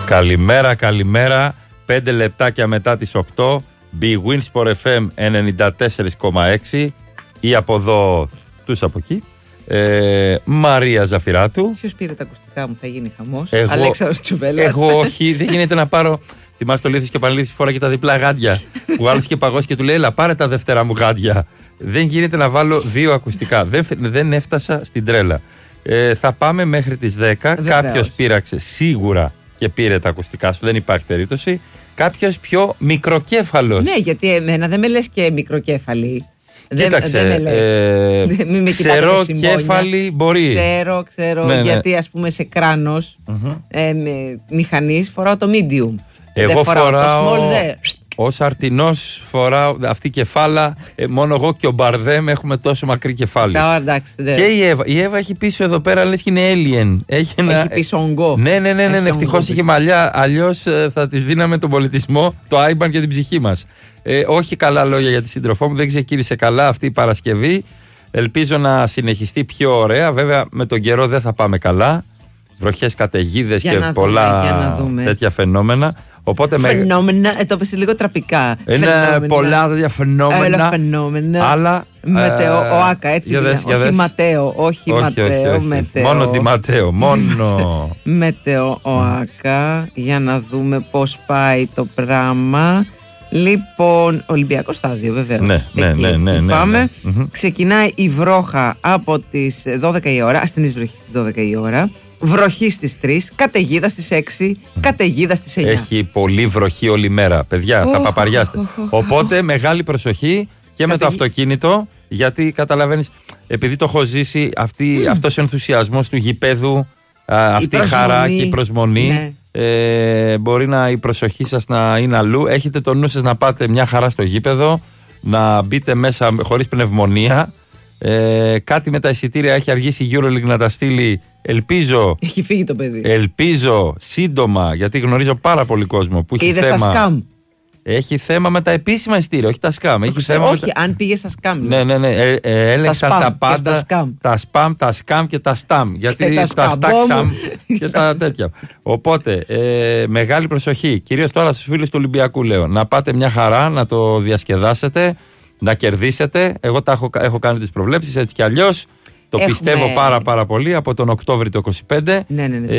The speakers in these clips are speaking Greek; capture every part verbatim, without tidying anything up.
Καλημέρα, καλημέρα. Πέντε λεπτάκια μετά τις οκτώ. Big Win Sport εφ εμ ενενήντα τέσσερα κόμμα έξι. Ή από εδώ, τους από εκεί. Ε, Μαρία Ζαφυράτου. Ποιος πήρε τα ακουστικά μου, θα γίνει χαμός. Εγώ, Αλέξανδρος Τσουβέλλας. Εγώ όχι, δεν γίνεται να πάρω. Θυμάσαι το Λίθος και ο Πανελίδης φορά και τα διπλά γάντια. Που άλλος και παγώσει και του λέει: έλα, πάρε τα δεύτερα μου γάντια. Δεν γίνεται να βάλω δύο ακουστικά. Δεν, δεν έφτασα στην τρέλα. Ε, θα πάμε μέχρι τις δέκα. Κάποιος πείραξε σίγουρα και πήρε τα ακουστικά σου. Δεν υπάρχει περίπτωση. Κάποιος πιο μικροκέφαλος. Ναι, γιατί εμένα δεν με λες και μικροκέφαλη. Κοίταξε, δεν, δεν με λες. Ε, Μην με ξερό κέφαλη μπορεί. Ξέρω, ξέρω, ναι, ναι. γιατί ας πούμε σε κράνος mm-hmm. ε, με μηχανής φοράω το medium. Εγώ δεν φοράω φοράω το small, δε. Ως αρτινός φοράω αυτή κεφάλα. ε, Μόνο εγώ και ο Μπαρδέμ έχουμε τόσο μακρύ κεφάλι. Ά, εντάξει, και η Εύα. Η Εύα έχει πίσω εδώ πέρα, λες και είναι alien. Έχει, ένα... έχει πίσω ογκό. Ναι, ναι, ναι, ναι, ναι. Ευτυχώς είχε μαλλιά. Αλλιώς ε, θα της δίναμε τον πολιτισμό, το άιμπαν και την ψυχή μας. Ε, όχι καλά λόγια για τη σύντροφό μου. Δεν ξεκίνησε καλά αυτή η Παρασκευή. Ελπίζω να συνεχιστεί πιο ωραία. Βέβαια με τον καιρό δεν θα πάμε καλά. Βροχές, καταιγίδες και δούμε, πολλά τέτοια φαινόμενα. Οπότε φαινόμενα, με... ε, το πες λίγο τραπικά. Είναι πολλά τέτοια φαινόμενα. φαινόμενα. Αλλά. Μετεο, ο Άκα, έτσι για δες, όχι Ματέο, όχι, όχι Ματέο, όχι, όχι. Μετεο. Μόνο τη Ματέο, μόνο. Μετεο, ο Άκα, για να δούμε πώς πάει το πράγμα. Λοιπόν, Ολυμπιακό στάδιο βέβαια. Ναι, ναι, ναι, ναι, ναι, πάμε. Ναι, ναι. Ξεκινάει η βρόχα από τις δώδεκα η ώρα, ασθενής βροχή στις δώδεκα η ώρα. Βροχή στις τρεις, καταιγίδα στις έξι, mm. καταιγίδα στις εννιά. Έχει πολύ βροχή όλη μέρα, παιδιά, oh, θα παπαριάστε. Oh, oh, oh, Οπότε oh. μεγάλη προσοχή και Καταιγί... με το αυτοκίνητο, γιατί καταλαβαίνεις, επειδή το έχω ζήσει, αυτή, mm. αυτός ο ενθουσιασμός του γηπέδου, α, αυτή η, η χαρά και η προσμονή. Ναι. Ε, μπορεί να η προσοχή σας να είναι αλλού. Έχετε το νου σας να πάτε μια χαρά στο γήπεδο, να μπείτε μέσα χωρίς πνευμονία. Ε, κάτι με τα εισιτήρια έχει αργήσει η EuroLeague να τα στείλει. Ελπίζω. Έχει φύγει το παιδί. Ελπίζω σύντομα, γιατί γνωρίζω πάρα πολύ κόσμο που έχει Είδες θέμα. Τα σκάμ. Έχει θέμα με τα επίσημα εισιτήρια, όχι τα σκάμ. Έχει θέμα όχι, με τα... αν πήγε στα σκάμ. Ναι, ναι, ναι. Ε, ε, έλεγξαν τα πάντα. Τα σπαμ, τα σκάμ και τα στάμ. Γιατί τα, τα στάξαμ και τα τέτοια. Οπότε, ε, μεγάλη προσοχή. Κυρίως τώρα στους φίλους του Ολυμπιακού λέω. Να πάτε μια χαρά, να το διασκεδάσετε, να κερδίσετε. Εγώ τα έχω, έχω κάνει τις προβλέψεις έτσι κι αλλιώς. Το Έχουμε... πιστεύω πάρα πάρα πολύ από τον Οκτώβρη του είκοσι πέντε. Ναι, ναι, ναι.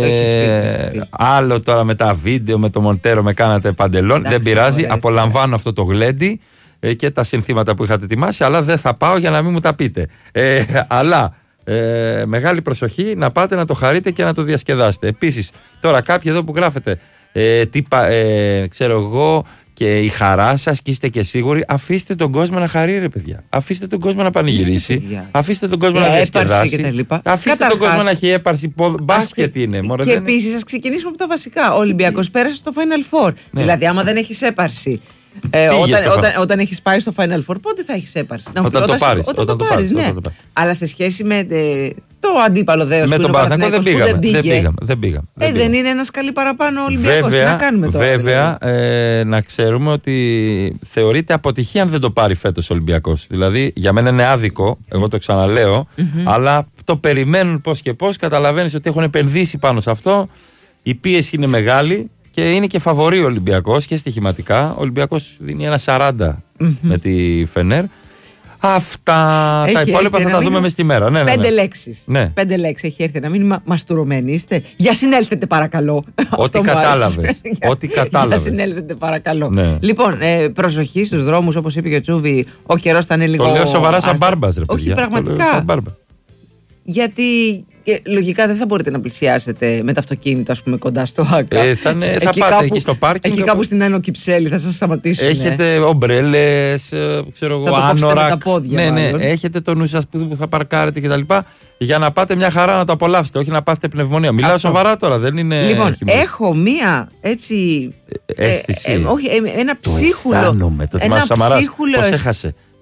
Ε, το άλλο τώρα με τα βίντεο, με το Μοντέρο με κάνατε παντελόν. Εντάξει, δεν πειράζει. Ωραίες, απολαμβάνω ωραία. Αυτό το γλέντι ε, και τα συνθήματα που είχατε ετοιμάσει. Αλλά δεν θα πάω για να μην μου τα πείτε. Ε, αλλά ε, μεγάλη προσοχή να πάτε να το χαρείτε και να το διασκεδάσετε. Επίσης, τώρα κάποιοι εδώ που γράφετε, ε, τι, ε, ξέρω εγώ. Και η χαρά σας και είστε και σίγουροι, αφήστε τον κόσμο να χαρεί, ρε παιδιά. Αφήστε τον κόσμο να πανηγυρίσει. Yeah, αφήστε τον κόσμο yeah, να διασκεδάσει. Αφήστε Καταρχάς, τον κόσμο να έχει έπαρση. Μπάσκετ είναι. Μωρέ, και επίσης, ας ξεκινήσουμε από τα βασικά. Ο Ολυμπιακός πέρασε στο Final Four. Ναι. Δηλαδή, άμα δεν έχεις έπαρση. Ε, όταν, όταν, όταν έχεις πάει στο Final Four, πότε θα έχεις έπαρση? Όταν, όταν το πάρεις. Όταν, όταν το πάρεις, ναι. Όταν το πάρεις. Αλλά σε σχέση με ε, το αντίπαλο δέος με που τον Παναθηναϊκό δεν πήγαμε. Δεν, δεν πήγαμε. Δεν, πήγαμε, ε, δεν, δεν είναι ένα σκαλί παραπάνω ο Ολυμπιακός. Βέβαια, τι να κάνουμε τώρα. Βέβαια ε, να ξέρουμε ότι θεωρείται αποτυχία αν δεν το πάρει φέτος ο Ολυμπιακός. Δηλαδή για μένα είναι άδικο, εγώ το ξαναλέω, mm-hmm. αλλά το περιμένουν πώς και πώς. Καταλαβαίνεις ότι έχουν επενδύσει πάνω σε αυτό. Η πίεση είναι μεγάλη. Και είναι και φαβορί ο Ολυμπιακός και στοιχηματικά. Ο Ολυμπιακός δίνει ένα σαράντα mm-hmm. με τη Φενέρ. Αυτά έχει, τα υπόλοιπα θα τα δούμε μες τη μέρα. Ναι, πέντε ναι, ναι. λέξεις. Ναι. Πέντε λέξεις έχει έρθει ένα μήνυμα. Μαστουρωμένοι είστε. Για συνέλθετε παρακαλώ. Ό,τι κατάλαβες. Ό,τι κατάλαβες. Για συνέλθετε παρακαλώ. Ναι. Λοιπόν, ε, προσοχή στους δρόμους όπως είπε και ο Τσούβι. Ο καιρός θα είναι λίγο. Το λέω σοβαρά σαν μπάρμπας, ρε όχι, πραγματικά. Γιατί και, λογικά δεν θα μπορείτε να πλησιάσετε με το αυτοκίνητο, ας πούμε, κοντά στο Άκα. Ε, θα ναι, θα εκεί πάτε κάπου, εκεί στο πάρκινγκ. Εκεί κάπου στην Άνω Κυψέλη θα σας σταματήσουν. Έχετε ομπρέλες, ξέρω εγώ, άνορακ. Ναι, ναι, έχετε το νου σας που θα παρκάρετε κτλ. Για να πάτε μια χαρά να το απολαύσετε, όχι να πάθετε πνευμονία. Μιλάω αυτό. Σοβαρά τώρα, δεν είναι. Λοιπόν, έχω μία έτσι. Αίσθηση. Ε, ε, όχι, ε, ένα ψίχουλο. Το αισθάνομαι, το θυμάσαι Σαμαράς. Πώς έχασε.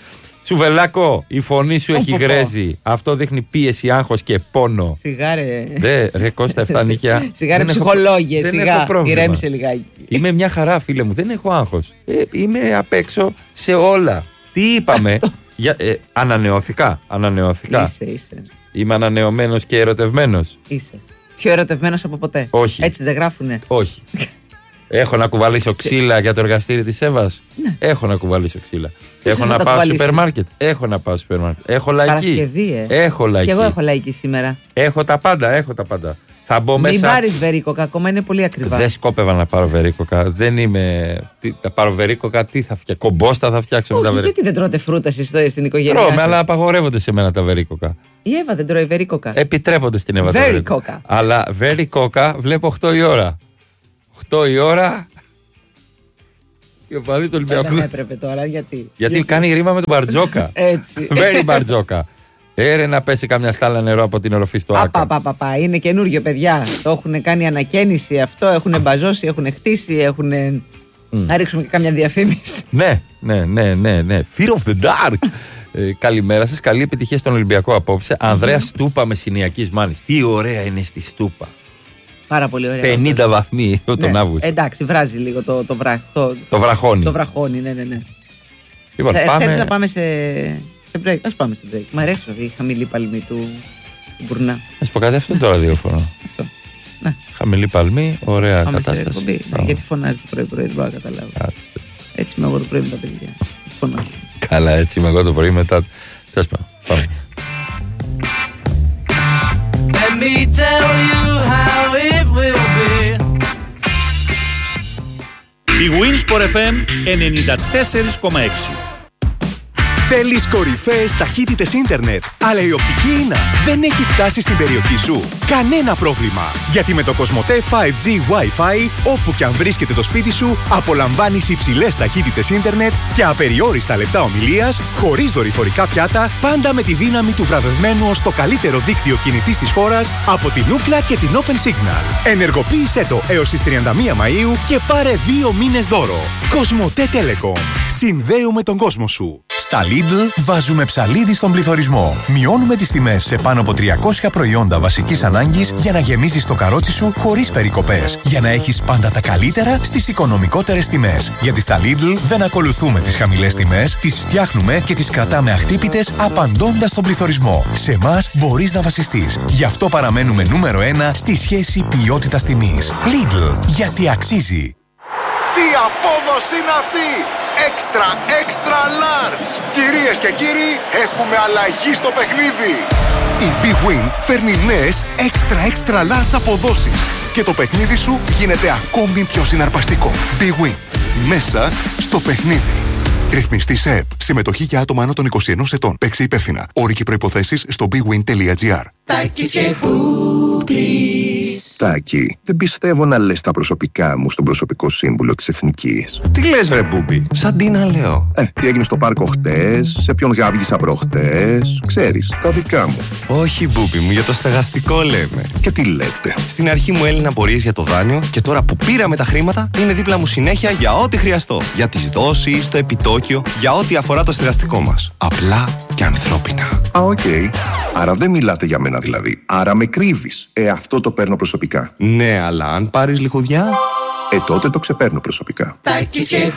Σουβελάκο, η φωνή σου έχει γρέζει. Αυτό δείχνει πίεση, άγχος και πόνο. Σιγάρε. Δε, ρε Κώστα, εφτανίκια. Σιγάρε ψυχολόγια, σιγά. Ηρέμησε λιγάκι. Είμαι μια χαρά, φίλε μου. Δεν έχω άγχος. Ε, είμαι απ' έξω σε όλα. Τι είπαμε. Για, ε, ανανεώθηκα. Ανανεώθηκα. Είσαι, είσαι. Είμαι ανανεωμένος και ερωτευμένος. Είσαι. Πιο ερωτευμένος από ποτέ. Όχι. Έτσι δεν γράφουνε. Όχι. Έχω να κουβαλήσω ξύλα για το εργαστήρι της Εύας. Ναι. Έχω να κουβαλήσω ξύλα. Πώς Έχω να πάω στο σούπερ μάρκετ. Έχω να πάω στο σούπερ μάρκετ. Έχω λαϊκή. Παρασκευή, ε. Έχω λαϊκή. Και εγώ έχω λαϊκή σήμερα. Έχω τα πάντα, έχω τα πάντα. Θα μπω Μην μέσα... πάρεις βερίκοκα, ακόμα είναι πολύ ακριβά. Δεν σκόπευα να πάρω βερίκοκα. Δεν είμαι. Τι, θα πάρω βερίκοκα, τι θα φτιάξω. Κομπόστα θα φτιάξω Όχι, με τα βερίκοκα. Γιατί δεν τρώτε φρούτα εσείς στην οικογένειά Τρώμε, σας? αλλά απαγορεύονται σε μένα τα βερίκοκα. Η Εύα δεν τρώει βερίκοκα. Επιτρέπονται στην Εύα. Βερίκοκα. Αλλά βερίκοκα βλέπω οκτώ η ώρα. οκτώ η ώρα. Και ο παδί του Ολυμπιακού. Δεν έπρεπε τώρα, γιατί. Γιατί, γιατί κάνει ρήμα με τον Μπαρτζόκα. Έτσι. Very Μπαρτζόκα. Έρε να πέσει καμιά στάλα νερό από την οροφή στο Άκα. Πα, πα, πα, είναι καινούριο, παιδιά. Το έχουν κάνει ανακαίνιση αυτό, έχουν μπαζώσει, έχουν χτίσει, έχουν. Mm. Να ρίξουμε και κάμια διαφήμιση. Ναι, ναι, ναι, ναι, ναι. Fear of the dark. ε, καλημέρα σας, καλή επιτυχία στον Ολυμπιακό απόψε. Ανδρέα Στούπα με Σινιακής Μάνης. Τι ωραία είναι στη Στούπα. Πάρα πολύ ωραία. πενήντα βαθμοί τον ναι, Αύγουστο. Εντάξει, βράζει λίγο το, το, βρα, το, το βραχώνει. Το βραχώνει, ναι, ναι, ναι. Λοιπόν, Θε, πάμε... Θέλεις να πάμε σε, σε break? Ας πάμε σε break. Μ' αρέσει η χαμηλή παλμή του, του Μπουρνά. Να σου πω κάτι, αυτό τώρα δύο φορά. Αυτό. Ναι. Χαμηλή παλμή, ωραία πάμε κατάσταση. Σε εκπομπή. Ναι, γιατί φωνάζετε πρωί-πρωί, δεν μπορώ να καταλάβω. Άστε. Έτσι είμαι εγώ το πρωί με τα παιδιά. Φωνάζω. Καλά, έτσι είμαι εγώ το πρωί μετά. Τέλος πάντων. Πάμε. Let me tell you how it will be. Η Winsport εφ εμ ενενήντα τέσσερα κόμμα έξι. Θέλεις κορυφαίες ταχύτητες ίντερνετ, αλλά η οπτική ίνα δεν έχει φτάσει στην περιοχή σου? Κανένα πρόβλημα, γιατί με το Κοσμοτέ φάιβ τζι Wi-Fi, όπου και αν βρίσκεται το σπίτι σου, απολαμβάνεις υψηλές ταχύτητες ίντερνετ και απεριόριστα λεπτά ομιλίας, χωρίς δορυφορικά πιάτα, πάντα με τη δύναμη του βραβευμένου ως το καλύτερο δίκτυο κινητής της χώρας από την Ookla και την Open Signal. Ενεργοποίησέ το έως τις τριάντα μία Μαΐου και πάρε δύο μήνες δώρο. Κοσμοτέ Telecom. Συνδέουμε τον κόσμο σου. Στα Lidl βάζουμε ψαλίδι στον πληθωρισμό. Μειώνουμε τις τιμές σε πάνω από τριακόσια προϊόντα βασικής ανάγκης για να γεμίζεις το καρότσι σου χωρίς περικοπές. Για να έχεις πάντα τα καλύτερα στις οικονομικότερες τιμές. Γιατί στα Lidl δεν ακολουθούμε τις χαμηλές τιμές, τις φτιάχνουμε και τις κρατάμε αχτύπητες απαντώντας στον πληθωρισμό. Σε εμάς μπορείς να βασιστείς. Γι' αυτό παραμένουμε νούμερο ένα στη σχέση ποιότητας τιμής. Lidl, γιατί αξίζει. Τι απόδοση είναι αυτή! Extra, extra large! Κυρίες και κύριοι, έχουμε αλλαγή στο παιχνίδι! Η Big Win φέρνει νέες extra, extra large αποδόσεις και το παιχνίδι σου γίνεται ακόμη πιο συναρπαστικό. Big Win. Μέσα στο παιχνίδι. Ρυθμιστή σε ΕΠ. Συμμετοχή για άτομα άνω των είκοσι ενός ετών. Παίξε υπεύθυνα. Όροι και προϋποθέσεις στο bigwin τελεία gr. Τάκης και Πούπης. Τάκη, δεν πιστεύω να λες τα προσωπικά μου στον προσωπικό σύμβουλο της Εθνικής. Τι λες βρε Πούπη, σαν τι να λέω. Ε, τι έγινε στο πάρκο χτες, σε ποιον γάβγισα προχτές, ξέρεις, τα δικά μου. Όχι Πούπη μου, για το στεγαστικό λέμε. Και τι λέτε. Στην αρχή μου έλυναν απορίες για το δάνειο και τώρα που πήραμε τα χρήματα είναι δίπλα μου συνέχεια για ό,τι χρειαστώ. Για τις δόσεις, το επιτόκιο, για ό,τι αφορά το στεγαστικό μας. Απλά και ανθρώπινα. Α, οκ. Okay. Άρα δεν μιλάτε για μένα δηλαδή. Άρα με κρύβεις. Ε, αυτό το παίρνω προσωπικά. Ναι, αλλά αν πάρεις λιχουδιά... Ε, τότε το ξεπαίρνω προσωπικά. Τάκης και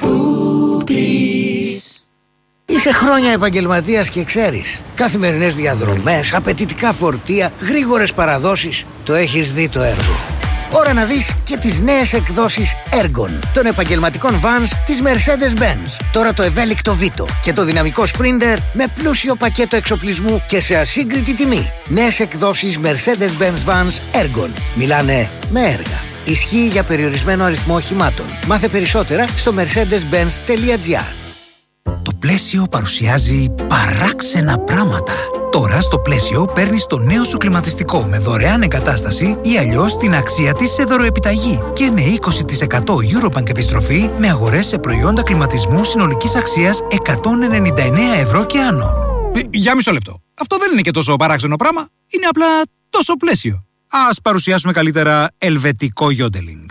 Πούπης. Είσαι χρόνια επαγγελματίας και ξέρεις. Καθημερινές διαδρομές, απαιτητικά φορτία, γρήγορες παραδόσεις. Το έχεις δει το έργο. Ώρα να δεις και τις νέες εκδόσεις Ergon των επαγγελματικών vans της Mercedes-Benz. Τώρα το ευέλικτο Vito και το δυναμικό Sprinter με πλούσιο πακέτο εξοπλισμού και σε ασύγκριτη τιμή. Νέες εκδόσεις Mercedes-Benz vans Ergon. Μιλάνε με έργα. Ισχύει για περιορισμένο αριθμό οχημάτων. Μάθε περισσότερα στο mercedes benz τελεία gr. Το Πλαίσιο παρουσιάζει παράξενα πράγματα. Τώρα στο Πλαίσιο παίρνεις το νέο σου κλιματιστικό με δωρεάν εγκατάσταση ή αλλιώς την αξία της σε δωροεπιταγή και με είκοσι τοις εκατό Eurobank επιστροφή με αγορές σε προϊόντα κλιματισμού συνολικής αξίας εκατόν ενενήντα εννέα ευρώ και άνω. Ε, για μισό λεπτό. Αυτό δεν είναι και τόσο παράξενο πράγμα. Είναι απλά τόσο Πλαίσιο. Ας παρουσιάσουμε καλύτερα ελβετικό γιόντελινγκ.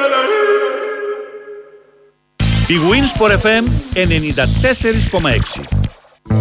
Η Winsport εφ εμ ενενήντα τέσσερα κόμμα έξι.